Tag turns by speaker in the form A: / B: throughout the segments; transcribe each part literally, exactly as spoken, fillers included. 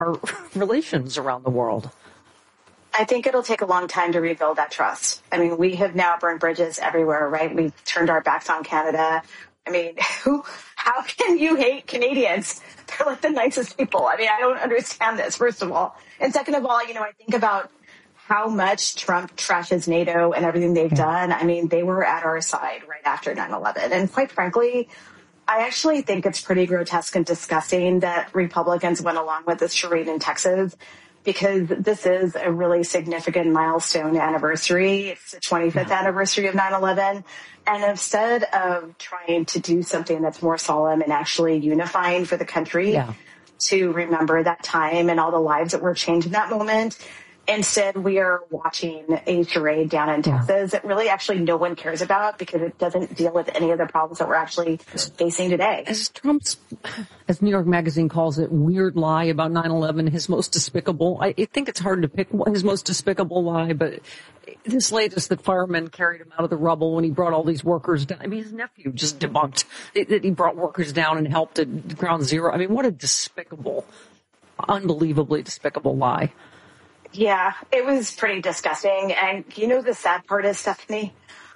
A: our relations around the world?
B: I think it'll take a long time to rebuild that trust. I mean, we have now burned bridges everywhere, right? We've turned our backs on Canada. I mean, who, how can you hate Canadians? They're like the nicest people. I mean, I don't understand this, first of all. And second of all, you know, I think about how much Trump trashes NATO and everything they've done. I mean, they were at our side right after nine eleven. And quite frankly, I actually think it's pretty grotesque and disgusting that Republicans went along with this charade in Texas, because this is a really significant milestone anniversary. It's the twenty-fifth anniversary of nine eleven. And instead of trying to do something that's more solemn and actually unifying for the country yeah. to remember that time and all the lives that were changed in that moment, instead we are watching a charade down in Texas yeah. that really actually no one cares about, because it doesn't deal with any of the problems that we're actually facing today.
A: As Trump's, as New York Magazine calls it, weird lie about nine eleven, his most despicable, I think it's hard to pick his most despicable lie, but this latest that firemen carried him out of the rubble when he brought all these workers down. I mean, his nephew just debunked that he brought workers down and helped at ground zero. I mean, what a despicable, unbelievably despicable lie.
B: Yeah, it was pretty disgusting. And you know, the sad part is, Stephanie,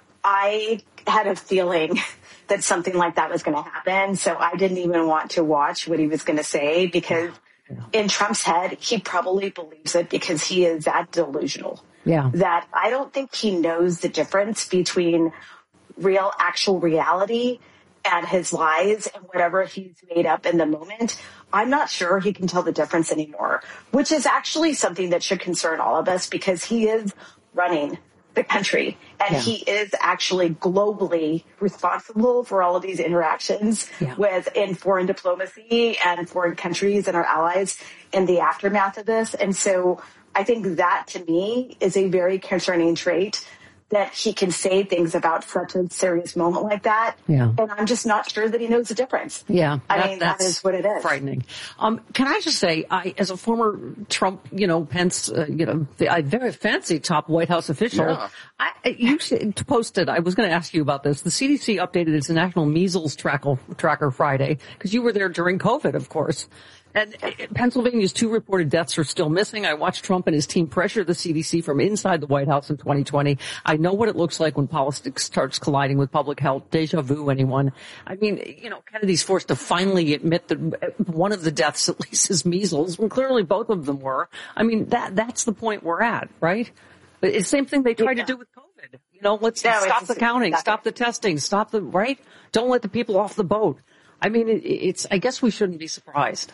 B: I had a feeling that something like that was going to happen. So I didn't even want to watch what he was going to say, because yeah. in Trump's head, he probably believes it because he is that delusional.
A: Yeah.
B: That I don't think he knows the difference between real, actual reality and his lies and whatever he's made up in the moment. I'm not sure he can tell the difference anymore, which is actually something that should concern all of us, because he is running the country and yeah. he is actually globally responsible for all of these interactions yeah. with in foreign diplomacy and foreign countries and our allies in the aftermath of this. And so I think that, to me, is a very concerning trait, that he can say things about such a serious moment like that.
A: Yeah.
B: And I'm just not sure that he knows the difference.
A: Yeah.
B: I
A: that,
B: mean, that is what it is.
A: Frightening. Um, can I just say, I, as a former Trump, you know, Pence, uh, you know, a very fancy top White House official, yeah. I, you posted, I was going to ask you about this. The C D C updated its national measles tracker, tracker Friday, because you were there during COVID, of course. And Pennsylvania's two reported deaths are still missing. I watched Trump and his team pressure the C D C from inside the White House in twenty twenty. I know what it looks like when politics starts colliding with public health. Deja vu, anyone? I mean, you know, Kennedy's forced to finally admit that one of the deaths at least is measles, when clearly both of them were. I mean, that that's the point we're at, right? It's the same thing they tried yeah. to do with COVID. You know, let's no, stop the counting, exactly. stop the testing, stop the, right? Don't let the people off the boat. I mean, it, it's, I guess we shouldn't be surprised.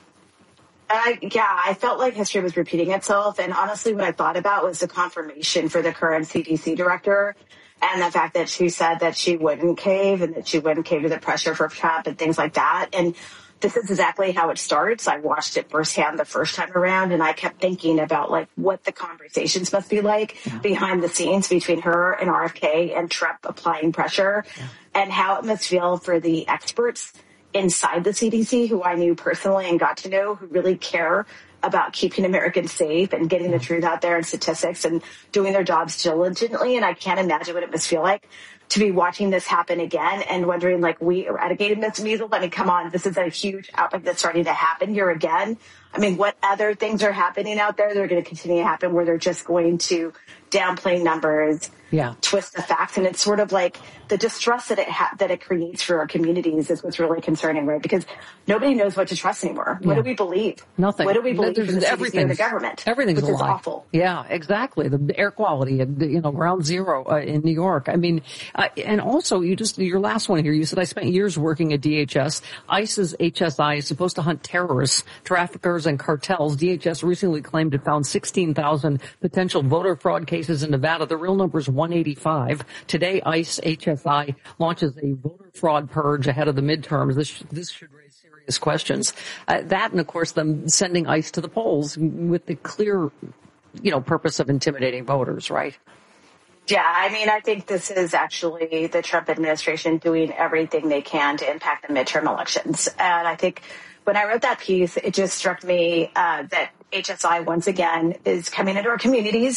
B: I, yeah, I felt like history was repeating itself. And honestly, what I thought about was the confirmation for the current C D C director, and the fact that she said that she wouldn't cave and that she wouldn't cave to the pressure for Trump and things like that. And this is exactly how it starts. I watched it firsthand the first time around, and I kept thinking about like what the conversations must be like yeah. behind the scenes between her and R F K and Trump applying pressure, yeah. and how it must feel for the experts inside the C D C, who I knew personally and got to know, who really care about keeping Americans safe and getting the truth out there and statistics and doing their jobs diligently. And I can't imagine what it must feel like to be watching this happen again and wondering, like, we eradicated measles. I mean, come on, this is a huge outbreak that's starting to happen here again. I mean, what other things are happening out there that are going to continue to happen where they're just going to downplay numbers,
A: yeah.
B: twist the facts? And it's sort of like the distrust that it ha- that it creates for our communities is what's really concerning, right? Because nobody knows what to trust anymore. Yeah. What do we believe?
A: Nothing.
B: What do we believe from the C D C or the government?
A: Everything's
B: which
A: a
B: is
A: lie.
B: Awful.
A: Yeah, exactly. The air quality at, you know, ground zero uh, in New York. I mean, uh, and also you just, your last one here, you said, I spent years working at D H S. ICE's H S I is supposed to hunt terrorists, traffickers, and cartels. D H S recently claimed it found sixteen thousand potential voter fraud cases in Nevada. The real number is one eighty-five. Today, ICE H S I launches a voter fraud purge ahead of the midterms. This, this should raise serious questions. Uh, that, and of course, them sending ICE to the polls with the clear, you know, purpose of intimidating voters, right?
B: Yeah, I mean, I think this is actually the Trump administration doing everything they can to impact the midterm elections. And I think when I wrote that piece, it just struck me uh, that H S I, once again, is coming into our communities,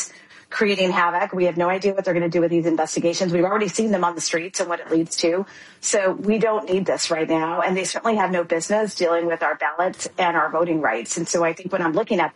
B: creating havoc. We have no idea what they're going to do with these investigations. We've already seen them on the streets and what it leads to. So we don't need this right now. And they certainly have no business dealing with our ballots and our voting rights. And so I think when I'm looking at